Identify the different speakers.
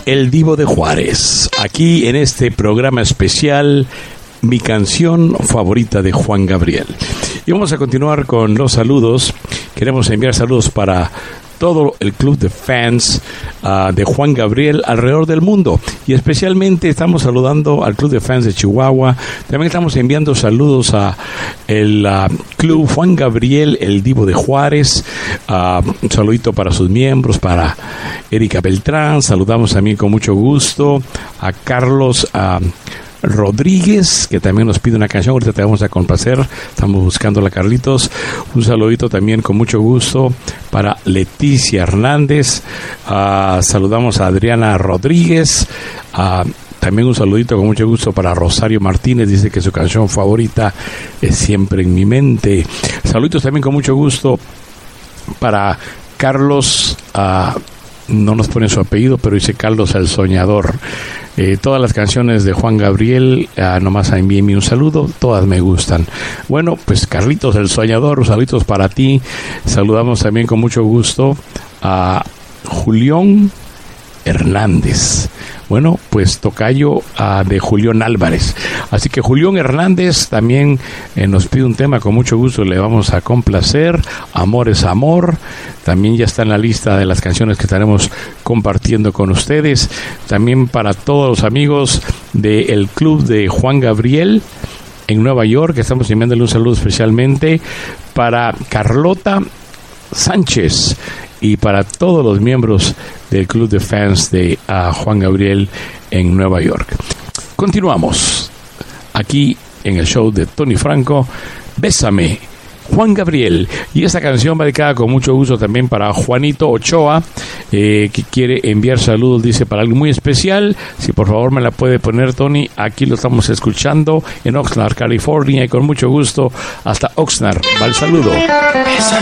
Speaker 1: El Divo de Juárez, aquí en este programa especial, mi canción favorita de Juan Gabriel. Y vamos a continuar con los saludos. Queremos enviar saludos para todo el club de fans de Juan Gabriel alrededor del mundo, y especialmente estamos saludando al club de fans de Chihuahua. También estamos enviando saludos a el club Juan Gabriel, el Divo de Juárez. Un saludito para sus miembros, para Erika Beltrán. Saludamos también con mucho gusto a Carlos Rodríguez, que también nos pide una canción. Ahorita te vamos a complacer, estamos buscándola, Carlitos. Un saludito también con mucho gusto para Leticia Hernández. Saludamos a Adriana Rodríguez. También un saludito con mucho gusto para Rosario Martínez, dice que su canción favorita es Siempre en mi mente. Saluditos también con mucho gusto para Carlos, no nos pone su apellido, pero dice Carlos el Soñador. Todas las canciones de Juan Gabriel, nomás envíenme un saludo, todas me gustan. Bueno, pues Carlitos el Soñador, saluditos para ti. Saludamos también con mucho gusto a Julián Hernández. Bueno, pues tocayo de Julián Álvarez. Así que Julián Hernández también nos pide un tema, con mucho gusto le vamos a complacer. Amor es amor. También ya está en la lista de las canciones que estaremos compartiendo con ustedes. También para todos los amigos del club de Juan Gabriel en Nueva York, estamos enviándole un saludo especialmente para Carlota Sánchez y para todos los miembros del club de fans de Juan Gabriel en Nueva York. Continuamos aquí en el show de Tony Franco. Bésame, Juan Gabriel. Y esta canción va dedicada con mucho gusto también para Juanito Ochoa, que quiere enviar saludos, dice, para algo muy especial. Si por favor me la puede poner, Tony. Aquí lo estamos escuchando en Oxnard, California, y con mucho gusto hasta Oxnard va el saludo.
Speaker 2: Bésame.